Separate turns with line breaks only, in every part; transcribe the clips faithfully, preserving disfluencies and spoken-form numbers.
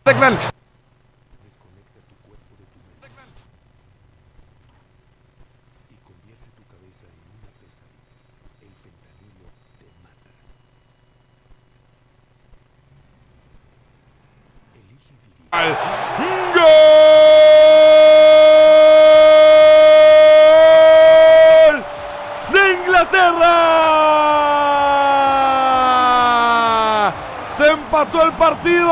Declan. ¡Gol de Inglaterra! Se empató el partido.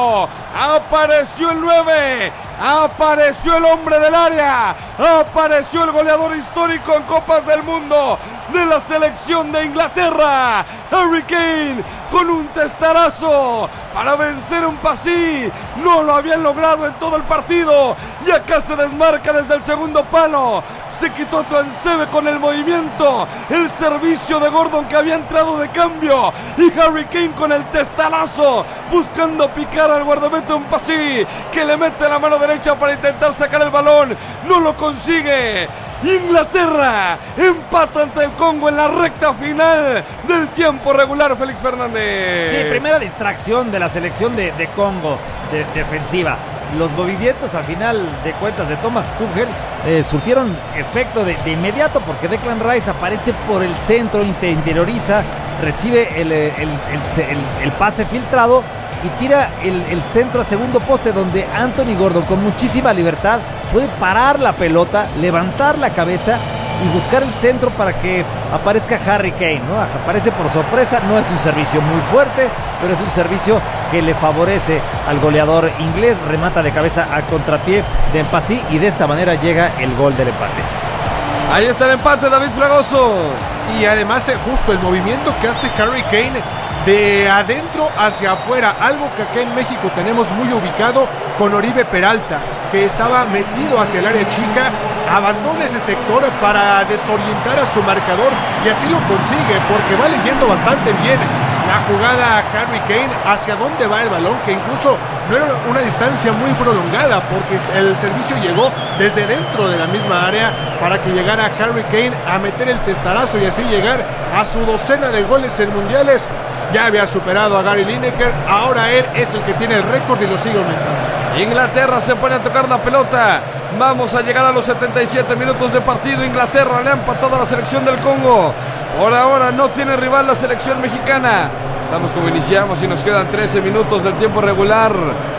Apareció el nueve. Apareció el hombre del área. Apareció el goleador histórico en Copas del Mundo de la selección de Inglaterra, Harry Kane, con un testarazo para vencer un pasí. No lo habían logrado en todo el partido y acá se desmarca desde el segundo palo. Se quitó Tuanzebe con el movimiento, el servicio de Gordon que había entrado de cambio y Harry Kane con el testarazo buscando picar al guardameta un pasí que le mete la mano derecha para intentar sacar el balón. No lo consigue. Inglaterra empata ante el Congo en la recta final del tiempo regular, Félix Fernández.
Sí, primera distracción de la selección de, de Congo de, defensiva. Los movimientos al final de cuentas de Thomas Tuchel eh, surtieron efecto de, de inmediato porque Declan Rice aparece por el centro, interioriza, recibe el, el, el, el, el pase filtrado y tira el, el centro a segundo poste donde Anthony Gordon con muchísima libertad puede parar la pelota, levantar la cabeza y buscar el centro para que aparezca Harry Kane, ¿no? Aparece por sorpresa, no es un servicio muy fuerte, pero es un servicio que le favorece al goleador inglés, remata de cabeza a contrapié de Mpassi y de esta manera llega el gol del empate.
Ahí está el empate, David Fragoso.
Y además justo el movimiento que hace Harry Kane de adentro hacia afuera, algo que acá en México tenemos muy ubicado con Oribe Peralta, que estaba metido hacia el área chica, abandona ese sector para desorientar a su marcador y así lo consigue porque va leyendo bastante bien la jugada Harry Kane hacia dónde va el balón, que incluso no era una distancia muy prolongada porque el servicio llegó desde dentro de la misma área para que llegara Harry Kane a meter el testarazo y así llegar a su docena de goles en mundiales. Ya había superado a Gary Lineker, ahora él es el que tiene el récord y lo sigue aumentando.
Inglaterra se pone a tocar la pelota. Vamos a llegar a los setenta y siete minutos de partido. Inglaterra le ha empatado a la selección del Congo. Por ahora no tiene rival la selección mexicana. Estamos como iniciamos y nos quedan trece minutos del tiempo regular.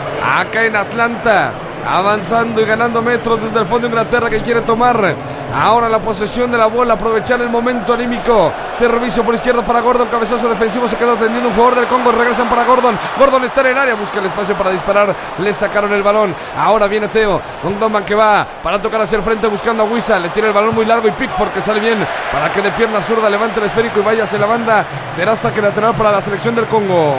Acá en Atlanta, avanzando y ganando metros desde el fondo de Inglaterra que quiere tomar ahora la posesión de la bola, aprovechar el momento anímico. Servicio por izquierda para Gordon, cabezazo defensivo, se queda atendiendo un jugador del Congo, regresan para Gordon. Gordon está en el área, busca el espacio para disparar, le sacaron el balón. Ahora viene Teo, un Doman que va para tocar hacia el frente buscando a Wissa, le tira el balón muy largo y Pickford que sale bien para que de pierna zurda levante el esférico y vaya hacia la banda. Será saque lateral para la selección del Congo.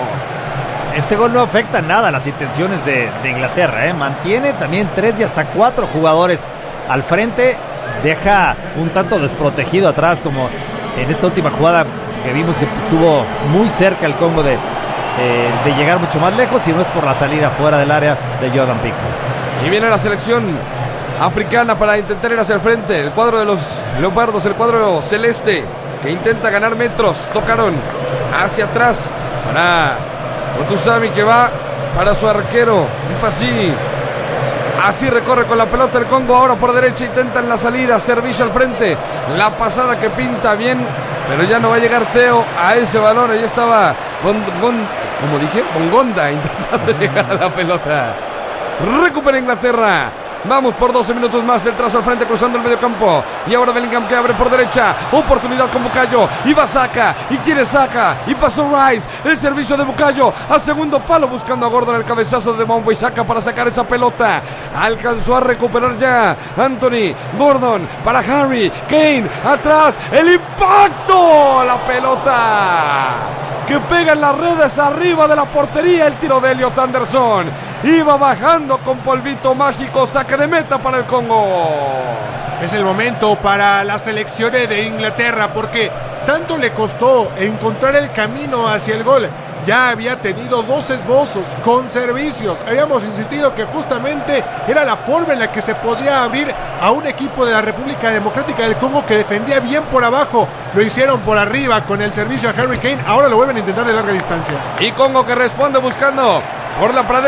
Este gol no afecta nada a las intenciones de, de Inglaterra, ¿eh? Mantiene también tres y hasta cuatro jugadores al frente. Deja un tanto desprotegido atrás, como en esta última jugada que vimos que estuvo muy cerca el Congo de, eh, de llegar mucho más lejos, y no es por la salida fuera del área de Jordan Pickford.
Y viene la selección africana para intentar ir hacia el frente. El cuadro de los leopardos, el cuadro celeste, que intenta ganar metros. Tocaron hacia atrás para Otusami, que va para su arquero Mpassi. Así recorre con la pelota el Congo, ahora por derecha intentan la salida, servicio al frente, la pasada que pinta bien, pero ya no va a llegar Teo a ese balón. Ahí estaba Gon, Gon, como dije, Bongonda intentando llegar a la pelota. Recupera Inglaterra. Vamos por doce minutos más, el trazo al frente cruzando el medio campo. Y ahora Bellingham que abre por derecha. Oportunidad con Bukayo. Y va Saka. Y quiere Saka. Y pasó Rice. El servicio de Bukayo a segundo palo buscando a Gordon, el cabezazo de Mombo y Saka para sacar esa pelota. Alcanzó a recuperar ya Anthony Gordon para Harry Kane. Atrás. El impacto. La pelota que pega en las redes arriba de la portería. El tiro de Elliot Anderson. Iba bajando con polvito mágico, saque de meta para el Congo.
Es el momento para las selecciones de Inglaterra porque tanto le costó encontrar el camino hacia el gol. Ya había tenido dos esbozos con servicios. Habíamos insistido que justamente era la forma en la que se podía abrir a un equipo de la República Democrática del Congo que defendía bien por abajo. Lo hicieron por arriba con el servicio a Harry Kane. Ahora lo vuelven a intentar de larga distancia.
Y Congo que responde buscando por la pradera.